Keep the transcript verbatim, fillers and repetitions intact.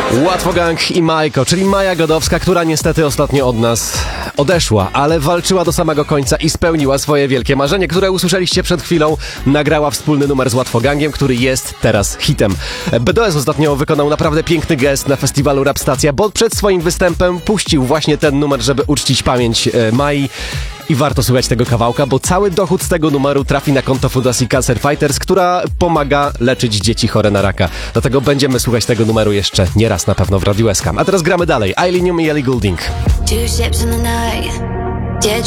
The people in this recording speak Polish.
Łatwo Gang i Majko, czyli Maja Godowska, która niestety ostatnio od nas odeszła, ale walczyła do samego końca i spełniła swoje wielkie marzenie, które usłyszeliście przed chwilą. Nagrała wspólny numer z Łatwo Gangiem, który jest teraz hitem. B D S ostatnio wykonał naprawdę piękny gest na festiwalu Rap Stacja, bo przed swoim występem puścił właśnie ten numer, żeby uczcić pamięć e, Mai. I warto słuchać tego kawałka, bo cały dochód z tego numeru trafi na konto Fundacji Cancer Fighters, która pomaga leczyć dzieci chore na raka. Dlatego będziemy słuchać tego numeru jeszcze nie raz na pewno w Radiu S K. A teraz gramy dalej. Ailinium i Ellie Goulding. Two ships in the night, jet